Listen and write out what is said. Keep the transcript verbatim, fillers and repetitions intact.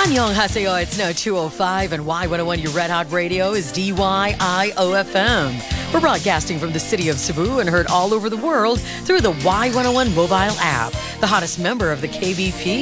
Annyeonghaseyo, it's now two oh five, and Y one oh one, your Red Hot Radio, is D Y I O F M. We're broadcasting from the city of Cebu and heard all over the world through the Y one oh one mobile app, the hottest member of the K B P.